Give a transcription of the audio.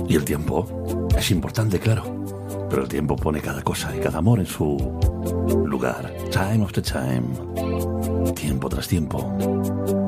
Y el tiempo es importante, claro. Pero el tiempo pone cada cosa y cada amor en su lugar. Time after time. Tiempo tras tiempo.